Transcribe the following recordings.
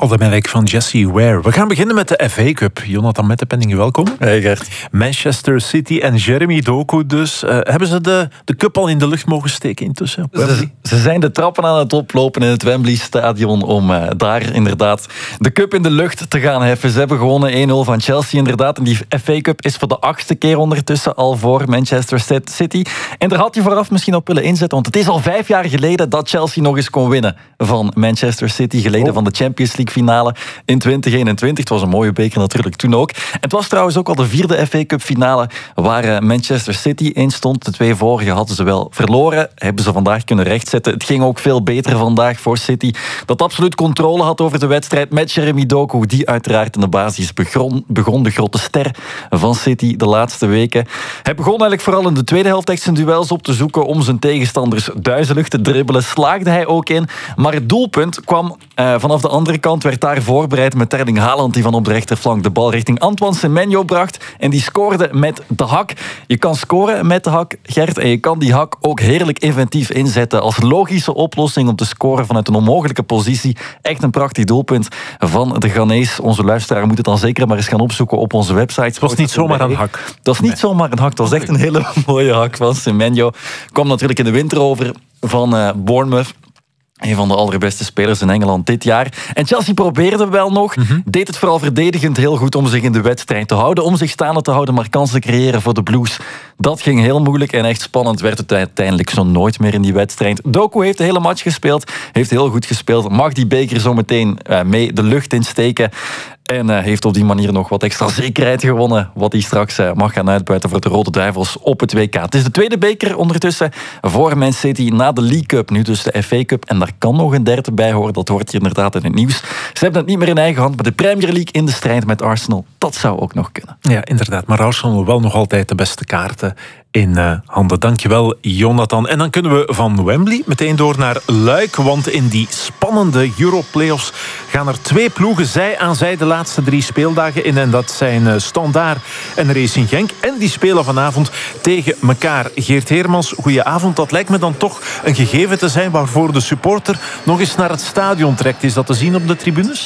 Aldermijnwijk van Jesse Ware. We gaan beginnen met de FA Cup. Jonathan Mettepenning, welkom. Hey Gert. Manchester City en Jeremy Doku dus. Hebben ze de cup al in de lucht mogen steken intussen? Ze zijn de trappen aan het oplopen in het Wembley Stadion om daar inderdaad de cup in de lucht te gaan heffen. Ze hebben gewonnen 1-0 van Chelsea inderdaad. En die FA Cup is voor de 8e keer ondertussen al voor Manchester City. En daar had je vooraf misschien op willen inzetten, want het is al 5 jaar geleden dat Chelsea nog eens kon winnen van Manchester City. Geleden van de Champions League finale in 2021. Het was een mooie beker natuurlijk toen ook. En het was trouwens ook al de 4e FA Cup finale waar Manchester City in stond. De 2 vorige hadden ze wel verloren. Hebben ze vandaag kunnen rechtzetten. Het ging ook veel beter vandaag voor City. Dat absoluut controle had over de wedstrijd met Jeremy Doku, die uiteraard in de basis begon, de grote ster van City de laatste weken. Hij begon eigenlijk vooral in de tweede helft echt zijn duels op te zoeken om zijn tegenstanders duizelig te dribbelen. Slaagde hij ook in. Maar het doelpunt kwam vanaf de andere kant, werd daar voorbereid met Erling Haaland, die van op de rechterflank de bal richting Antoine Semenyo bracht. En die scoorde met de hak. Je kan scoren met de hak, Gert, en je kan die hak ook heerlijk inventief inzetten als logische oplossing om te scoren vanuit een onmogelijke positie. Echt een prachtig doelpunt van de Ghanese. Onze luisteraar moet het dan zeker maar eens gaan opzoeken op onze website. Het was niet zomaar een hak. Dat is niet zomaar een hak. Het was echt een hele mooie hak van Semenyo. Kwam natuurlijk in de winter over van Bournemouth. Een van de allerbeste spelers in Engeland dit jaar. En Chelsea probeerde wel nog. Deed het vooral verdedigend heel goed om zich in de wedstrijd te houden. Om zich staande te houden, maar kansen creëren voor de Blues. Dat ging heel moeilijk en echt spannend werd het uiteindelijk zo nooit meer in die wedstrijd. Doku heeft de hele match gespeeld. Heeft heel goed gespeeld. Mag die beker zo meteen mee de lucht insteken. En heeft op die manier nog wat extra zekerheid gewonnen. Wat hij straks mag gaan uitbuiten voor de Rode Duivels op het WK. Het is de tweede beker ondertussen voor Man City na de League Cup. Nu dus de FA Cup. En daar kan nog een derde bij horen. Dat hoort hier inderdaad in het nieuws. Ze hebben het niet meer in eigen hand. Maar de Premier League in de strijd met Arsenal, dat zou ook nog kunnen. Ja, inderdaad. Maar Arsenal wel nog altijd de beste kaarten in handen. Dankjewel, Jonathan. En dan kunnen we van Wembley meteen door naar Luik. Want in die spannende Euro-playoffs gaan er 2 ploegen zij aan zij de laatste 3 speeldagen in. En dat zijn Standaard en Racing Genk. En die spelen vanavond tegen elkaar. Geert Heermans, goedenavond. Dat lijkt me dan toch een gegeven te zijn waarvoor de supporter nog eens naar het stadion trekt. Is dat te zien op de tribunes?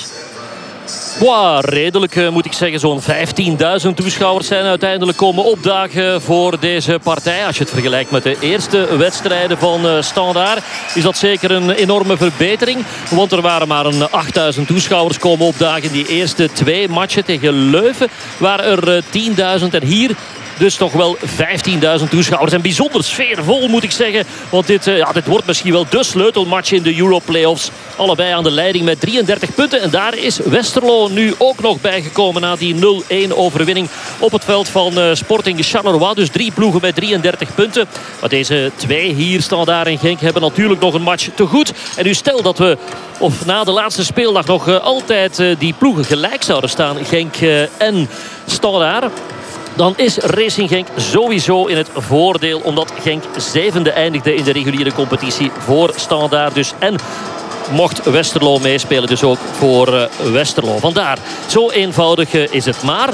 Wow, redelijk moet ik zeggen. Zo'n 15.000 toeschouwers zijn uiteindelijk komen opdagen voor deze partij. Als je het vergelijkt met de eerste wedstrijden van Standaard, is dat zeker een enorme verbetering. Want er waren maar een 8.000 toeschouwers komen opdagen. Die eerste 2 matchen tegen Leuven waren er 10.000. En hier dus toch wel 15.000 toeschouwers. En bijzonder sfeervol moet ik zeggen. Want dit wordt misschien wel de sleutelmatch in de Euro-playoffs. Allebei aan de leiding met 33 punten. En daar is Westerlo nu ook nog bijgekomen na die 0-1 overwinning op het veld van Sporting Charleroi. Dus 3 ploegen met 33 punten. Maar deze 2 hier, Standaard en Genk, hebben natuurlijk nog een match te goed. En nu stel dat we na de laatste speeldag nog altijd die ploegen gelijk zouden staan. Genk en Standaard. Dan is Racing Genk sowieso in het voordeel. Omdat Genk 7e eindigde in de reguliere competitie voor Standaard. Dus en mocht Westerlo meespelen. Dus ook voor Westerlo. Vandaar, zo eenvoudig is het. Maar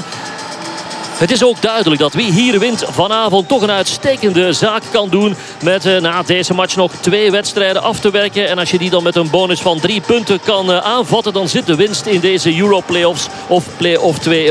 het is ook duidelijk dat wie hier wint vanavond toch een uitstekende zaak kan doen. Met na deze match nog 2 wedstrijden af te werken. En als je die dan met een bonus van 3 punten kan aanvatten, dan zit de winst in deze Euro-playoffs of play-off 2